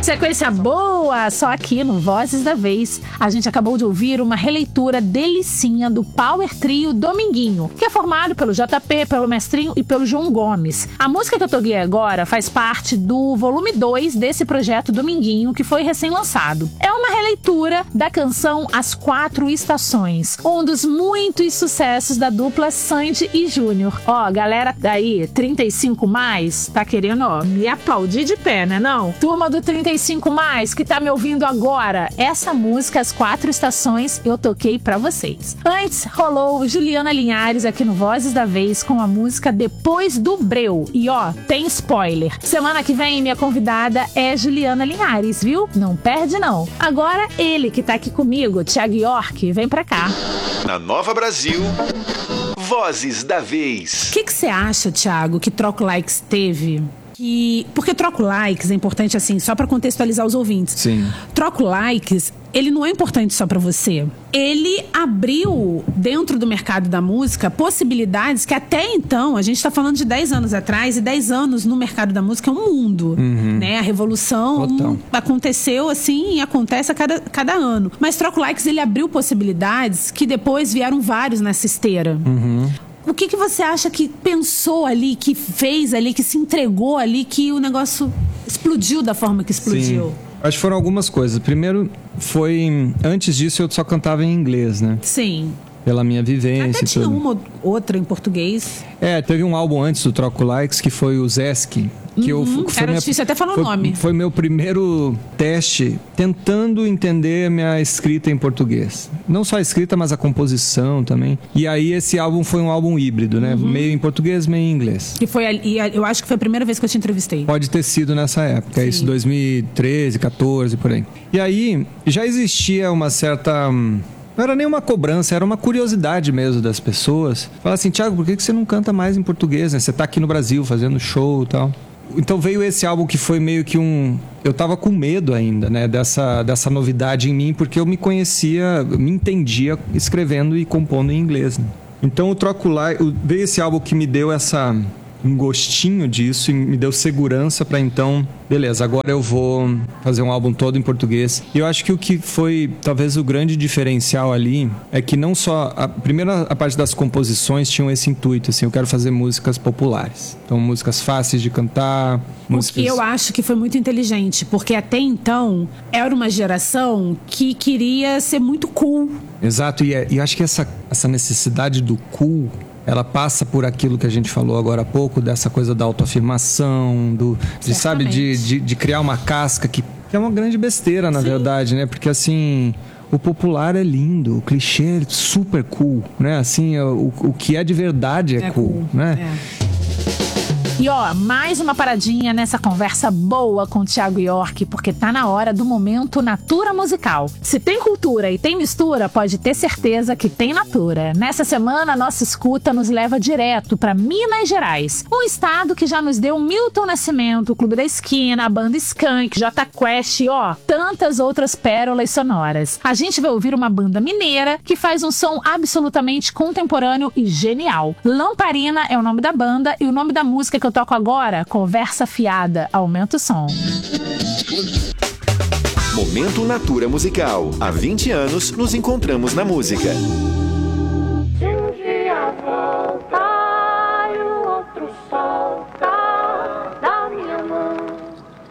Sequência boa, só aqui no Vozes da Vez. A gente acabou de ouvir uma releitura delicinha do Power Trio Dominguinho, que é formado pelo JP, pelo Mestrinho e pelo João Gomes. A música que eu toquei agora faz parte do volume 2 desse projeto Dominguinho, que foi recém-lançado. É uma releitura da canção As Quatro Estações, um dos muitos sucessos da dupla Sandy e Júnior. Ó, galera daí, 35 mais, tá querendo, ó, me aplaudir de pé, né não? Turma do 35 mais que tá me ouvindo agora, essa música As Quatro Estações eu toquei pra vocês. Antes rolou Juliana Linhares aqui no Vozes da Vez com a música Depois do Breu. E ó, tem spoiler. Semana que vem minha convidada é Juliana Linhares, viu? Não perde não. Agora ele que tá aqui comigo, Thiago York, vem pra cá. Na Nova Brasil, Vozes da Vez. O que você acha, Thiago, que Troco Likes teve? Porque Troco Likes é importante assim, só pra contextualizar os ouvintes. Sim. Troco Likes, ele não é importante só pra você. Ele abriu, dentro do mercado da música, possibilidades que até então, a gente tá falando de 10 anos atrás, e 10 anos no mercado da música é um mundo, né? A revolução aconteceu assim e acontece a cada ano. Mas Troco Likes, ele abriu possibilidades que depois vieram vários nessa esteira. O que você acha que pensou ali, que fez ali, que se entregou ali, que o negócio explodiu da forma que explodiu? Sim. Acho que foram algumas coisas. Primeiro, antes disso eu só cantava em inglês, né? Sim. Pela minha vivência. Até tinha uma ou outra em português. Teve um álbum antes do Troco Likes, que foi o Zesk. Era difícil até falar o nome. Foi meu primeiro teste tentando entender minha escrita em português. Não só a escrita, mas a composição também. E aí esse álbum foi um álbum híbrido, né? Meio em português, meio em inglês. Eu acho que foi a primeira vez que eu te entrevistei. Pode ter sido nessa época. Sim. Isso 2013, 14, por aí. E aí já existia uma certa... Não era nem uma cobrança, era uma curiosidade mesmo das pessoas. Fala assim, Thiago, por que você não canta mais em português, né? Você tá aqui no Brasil fazendo show e tal. Então veio esse álbum que foi meio que eu tava com medo ainda, né? Dessa novidade em mim, porque eu me conhecia, me entendia escrevendo e compondo em inglês, né? Então o Troco Likes, veio esse álbum que me deu um gostinho disso e me deu segurança para então, beleza, agora eu vou fazer um álbum todo em português. E eu acho que o que foi talvez o grande diferencial ali é que não só a parte das composições tinham esse intuito, assim, eu quero fazer músicas populares. Então músicas fáceis de cantar, músicas... O que eu acho que foi muito inteligente, porque até então era uma geração que queria ser muito cool. Exato, e eu acho que essa necessidade do cool, ela passa por aquilo que a gente falou agora há pouco, dessa coisa da autoafirmação, de criar uma casca que é uma grande besteira, na verdade, né? Porque assim, o popular é lindo, o clichê é super cool, né? Assim, o que é de verdade é cool, né? E ó, mais uma paradinha nessa conversa boa com o Thiago York, porque tá na hora do momento Natura Musical. Se tem cultura e tem mistura, pode ter certeza que tem Natura. Nessa semana, a nossa escuta nos leva direto pra Minas Gerais, um estado que já nos deu Milton Nascimento, o Clube da Esquina, a banda Skank, Jota Quest e ó, tantas outras pérolas sonoras. A gente vai ouvir uma banda mineira que faz um som absolutamente contemporâneo e genial. Lamparina é o nome da banda e o nome da música que eu toco agora, Conversa Fiada. Aumenta o som. Momento Natura Musical. Há 20 anos nos encontramos na música.